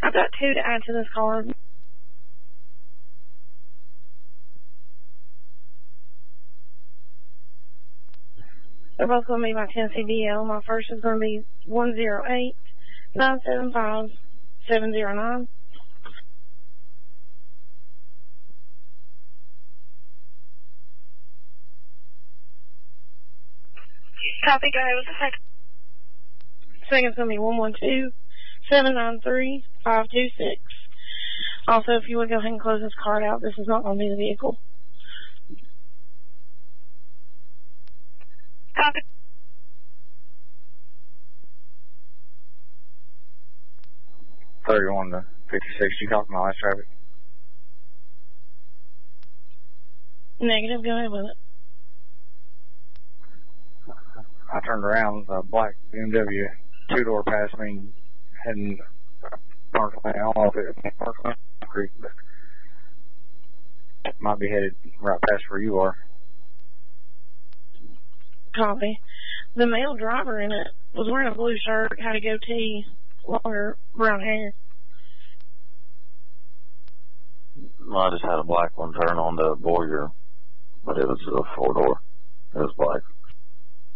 I've got 2 to add to this card. They're both going to be my Tennessee DL. My first is going to be 108-975-709. Copy, go ahead with the second. Second's going to be 112-793-526. Also, if you would go ahead and close this card out, this is not going to be the vehicle. Copy. 31 to 56, you copy my last traffic? Negative, go ahead with it. I turned around, the black BMW 2-door past me, heading Parkland. I don't know if it was Parkland Creek, but it might be headed right past where you are. Copy. The male driver in it was wearing a blue shirt, had a goatee, longer brown hair. Well, I just had a black one turn on the Voyager, but it was a 4-door. It was black.